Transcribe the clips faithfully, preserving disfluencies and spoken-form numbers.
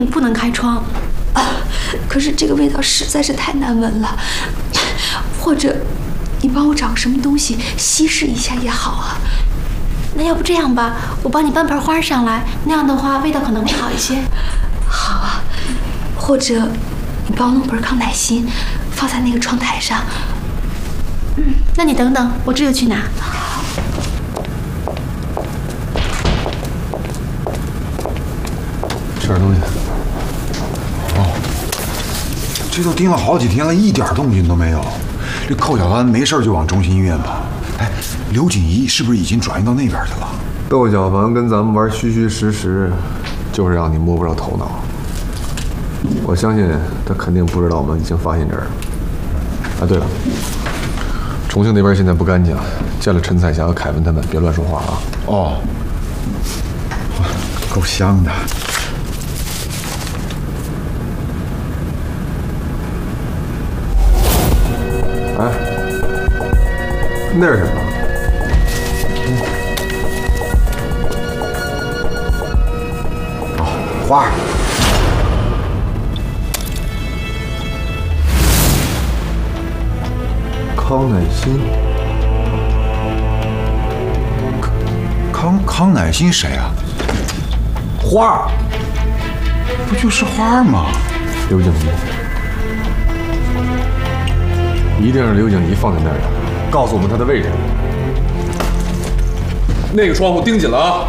不能开窗。 啊，可是这个味道实在是太难闻了。或者，你帮我找个什么东西稀释一下也好啊。 那要不这样吧，我帮你搬盆花上来，那样的话味道可能会好一些。 好啊。或者，你帮我弄盆康乃馨，放在那个窗台上。 嗯，那你等等，我这就去拿。 好。 吃点东西。哦，这都盯了好几天了，一点动静都没有。这寇小帆没事就往中心医院跑。哎，刘锦怡是不是已经转移到那边去了？ 窦小凡跟咱们玩虚虚实实，就是让你摸不着头脑。我相信他肯定不知道我们已经发现这儿。啊，对了，重庆那边现在不干净，见了陈彩霞和凯文他们，别乱说话啊。 哦，够香的。 哎，那是什么？ 哦，花。 康乃馨。 康康乃馨谁啊？花，不就是花吗？ 刘景怡，一定是刘景怡放在那儿的。告诉我们她的位置。那个窗户盯紧了啊！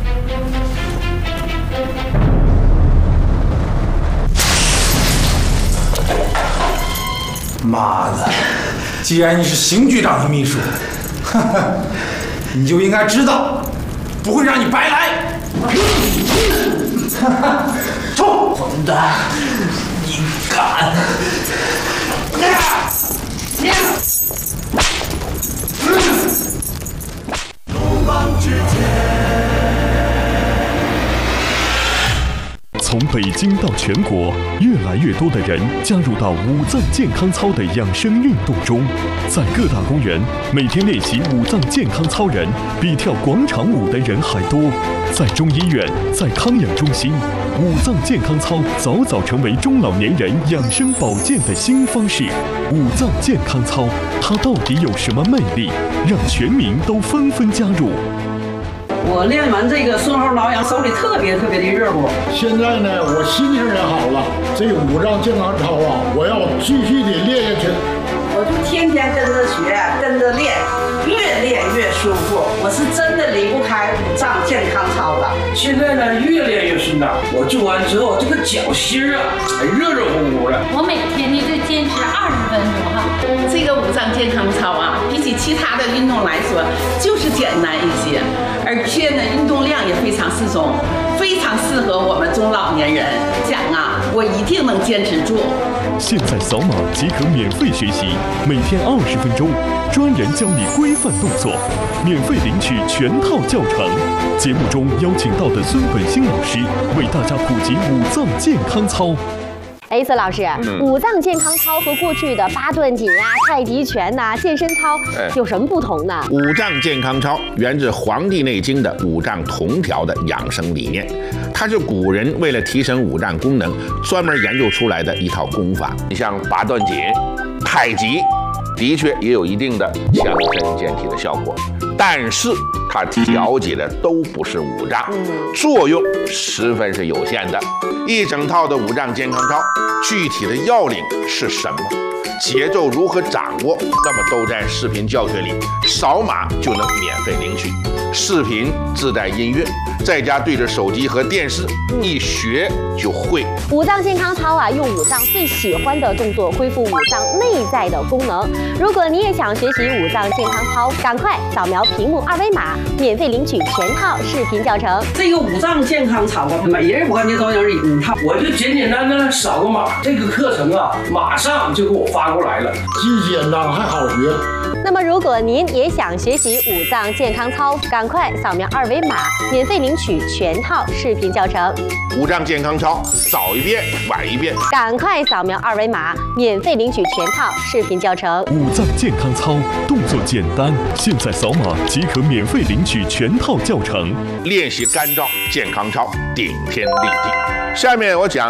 妈的！既然你是邢局长的秘书，你就应该知道，不会让你白来。冲！混蛋！你敢！ 勇往直前。 从北京到全国，越来越多的人加入到五脏健康操的养生运动中。在各大公园，每天练习五脏健康操人比跳广场舞的人还多。在中医院，在康养中心，五脏健康操早早成为中老年人养生保健的新方式。五脏健康操，它到底有什么魅力，让全民都纷纷加入？ 我练完这个顺后挠痒，手里特别特别的热乎。 现在呢，我心情也好了。这个五脏健康操啊，我要继续的练下去。 我就天天跟着学，跟着练，越练越舒服。我是真的离不开五脏健康操的。 现在呢，越练越顺当。我做完之后，这个脚心啊，还热热乎乎的。 我每天呢就坚持二十分钟哈。 这个五脏健康操啊，比起其他的运动来说，就是简单一些。而且呢，运动量也非常适中，非常适合我们中老年人。讲啊，我一定能坚持住。 现在扫码即可免费学习，每天二十分钟，专人教你规范动作，免费领取全套教程。节目中邀请到的孙本兴老师为大家普及五脏健康操。 哎，孙老师，嗯、五脏健康操和过去的八段锦啊、太极拳呐、啊、健身操有什么不同呢？ 五脏健康操源自《黄帝内经》的五脏同调的养生理念，它是古人为了提升五脏功能专门研究出来的一套功法。你像八段锦、太极，的确也有一定的强身健体的效果，但是它调节的都不是五脏，作用十分是有限的。一整套的五脏健康操，具体的要领是什么？节奏如何掌握？那么都在视频教学里，扫码就能免费领取。视频自带音乐，在家对着手机和电视，一学就会。 五脏健康操啊，用五脏最喜欢的动作恢复五脏内在的功能。如果你也想学习五脏健康操，赶快扫描屏幕二维码，免费领取全套视频教程。 这个五脏健康操啊，每人我感觉都有一套， 我就简简单单扫个码，这个课程啊，马上就给我发过来了， 既简单还好学。 那么，如果您也想学习五脏健康操，赶快扫描二维码，免费领取全套视频教程。 五脏健康操，早一遍晚一遍， 赶快扫描二维码，免费领取全套视频教程。 五脏健康操动作简单，现在扫码即可免费领取全套教程。 练习干燥健康操，顶天立地。下面我讲